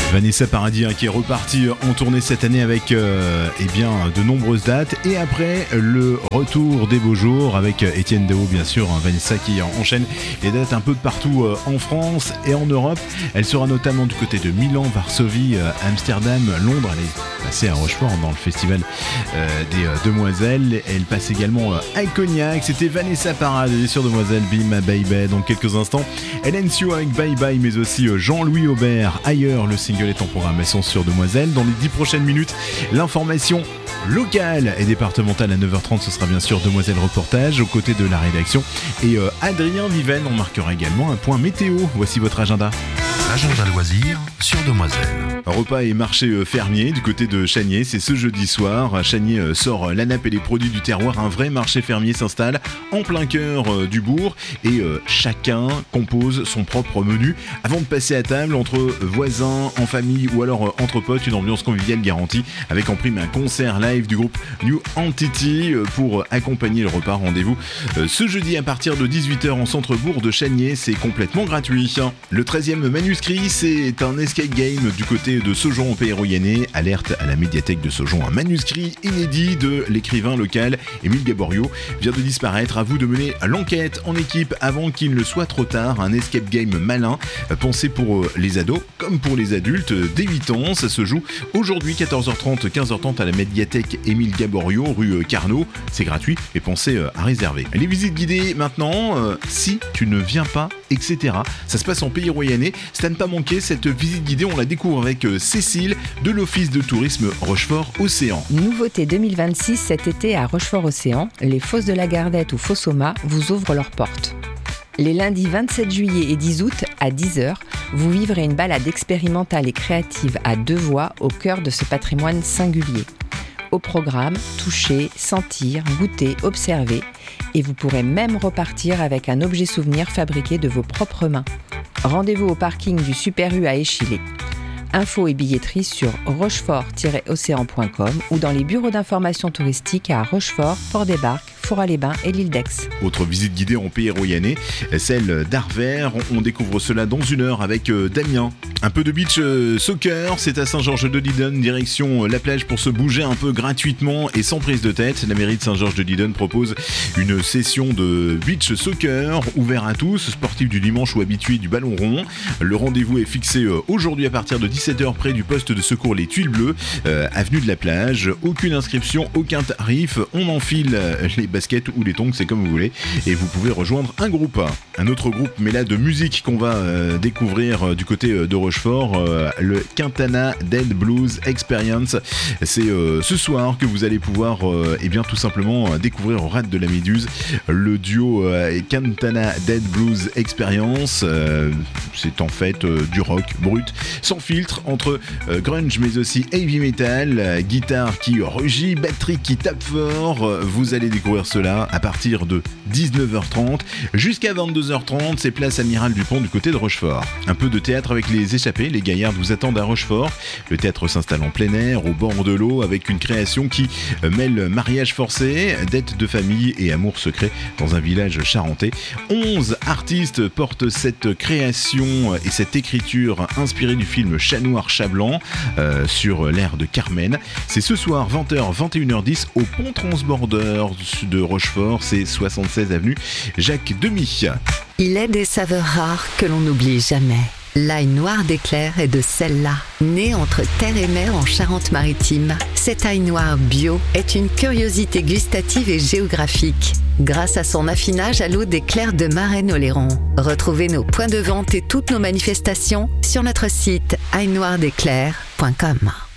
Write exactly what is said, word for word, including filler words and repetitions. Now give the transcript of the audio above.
Vanessa Paradis hein, qui est repartie en tournée cette année avec euh, eh bien, de nombreuses dates. Et après, le retour des beaux jours avec Étienne Dao, bien sûr. Hein, Vanessa qui enchaîne les dates un peu de partout euh, en France et en Europe. Elle sera notamment du côté de Milan, Varsovie, euh, Amsterdam, Londres. Elle est passée à Rochefort dans le festival euh, des euh, Demoiselles. Elle passe également euh, à Cognac. C'était Vanessa Paradis sur Demoiselle Be My Baby. Dans quelques instants, Hélène Sue avec Bye Bye, mais aussi euh, Jean-Louis Aubert. Ailleurs, le single est en programmation sur Demoiselle. Dans les dix prochaines minutes, l'information locale et départementale à neuf heures trente, ce sera bien sûr Demoiselle Reportage aux côtés de la rédaction. Et euh, Adrien Viven, on marquera également un point météo. Voici votre agenda. Agenda loisirs sur Demoiselle. Repas et marché fermier du côté de Chaniers, c'est ce jeudi soir. Chaniers sort la nappe et les produits du terroir. Un vrai marché fermier s'installe en plein cœur du bourg et chacun compose son propre menu avant de passer à table entre voisins, en famille ou alors entre potes. Une ambiance conviviale garantie avec en prime un concert live du groupe New Entity pour accompagner le repas. Rendez-vous ce jeudi à partir de dix-huit heures en centre-bourg de Chaniers. C'est complètement gratuit. Le treizième manuscrit, c'est un escape game du côté de Saujon au Pays Royannais. Alerte à la médiathèque de Saujon. Un manuscrit inédit de l'écrivain local Émile Gaborio vient de disparaître. À vous de mener l'enquête en équipe avant qu'il ne soit trop tard. Un escape game malin pensé pour les ados comme pour les adultes dès huit ans. Ça se joue aujourd'hui quatorze heures trente, quinze heures trente à la médiathèque Émile Gaborio, rue Carnot. C'est gratuit et pensé à réserver. Les visites guidées maintenant, euh, si tu ne viens pas, et cetera. Ça se passe en Pays Royannais. C'est à ne pas manquer, cette visite guidée, on la découvre avec Cécile de l'Office de tourisme Rochefort-Océan. Nouveauté deux mille vingt-six cet été à Rochefort-Océan, les fosses de la Gardette ou Fossoma vous ouvrent leurs portes. Les lundis vingt-sept juillet et dix août à dix heures, vous vivrez une balade expérimentale et créative à deux voix au cœur de ce patrimoine singulier. Au programme, toucher, sentir, goûter, observer, et vous pourrez même repartir avec un objet souvenir fabriqué de vos propres mains. Rendez-vous au parking du Super U à Échillé. Infos et billetterie sur rochefort tiret océan point com ou dans les bureaux d'information touristique à Rochefort, Port-des-Barques, Forat-les-Bains et l'île d'Aix. Autre visite guidée en Pays Royannais, celle d'Arvers. On découvre cela dans une heure avec Damien. Un peu de beach soccer, c'est à Saint-Georges-de-Didonne, direction la plage pour se bouger un peu gratuitement et sans prise de tête. La mairie de Saint-Georges-de-Didonne propose une session de beach soccer ouvert à tous, sportifs du dimanche ou habitués du ballon rond. Le rendez-vous est fixé aujourd'hui à partir de dix-sept heures près du poste de secours Les Tuiles Bleues, euh, avenue de la Plage. Aucune inscription, aucun tarif. On enfile les baskets ou les tongs, c'est comme vous voulez. Et vous pouvez rejoindre un groupe. Un autre groupe, mais là de musique qu'on va euh, découvrir euh, du côté euh, de Rochefort, euh, le Quintana Dead Blues Experience. C'est euh, ce soir que vous allez pouvoir euh, eh bien, tout simplement découvrir au Rad de la Méduse le duo euh, Quintana Dead Blues Experience. Euh, c'est en fait euh, du rock brut, sans filtre, entre euh, grunge mais aussi heavy metal, euh, guitare qui rugit, batterie qui tape fort. Euh, vous allez découvrir cela à partir de dix-neuf heures trente jusqu'à vingt-deux heures trente. C'est place Amiral Dupont du côté de Rochefort. Un peu de théâtre avec les échappés. Les Gaillards vous attendent à Rochefort. Le théâtre s'installe en plein air, au bord de l'eau, avec une création qui euh, mêle mariage forcé, dette de famille et amour secret dans un village charentais. onze artistes portent cette création et cette écriture inspirée du film Chat Noir, Chat Blanc euh, sur l'air de Carmen. C'est ce soir vingt heures, vingt et une heures dix au pont transbordeur de Rochefort, c'est soixante-seize avenue Jacques Demy. Il est des saveurs rares que l'on n'oublie jamais. L'ail noir d'Éclair est de celle-là. Né entre terre et mer en Charente-Maritime, cet ail noir bio est une curiosité gustative et géographique. Grâce à son affinage à l'eau d'Éclair de Marennes-Oléron. Retrouvez nos points de vente et toutes nos manifestations sur notre site ail noir d'éclair point com.